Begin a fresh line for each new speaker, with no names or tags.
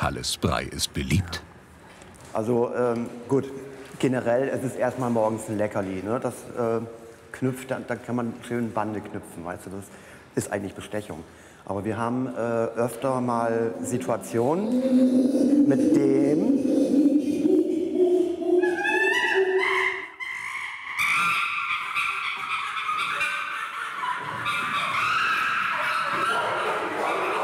Halles Brei ist beliebt.
Also gut, generell ist es erstmal morgens ein Leckerli. Ne? Das knüpft, dann kann man schön Bande knüpfen, weißt du, das ist eigentlich Bestechung. Aber wir haben öfter mal Situationen, mit dem